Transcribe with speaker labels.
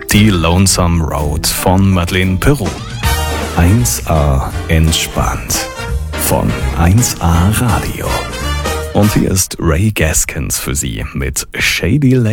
Speaker 1: Die Lonesome Road von Madeleine Perrault. 1A entspannt von 1A Radio. Und hier ist Ray Gaskins für Sie mit Shady Lane.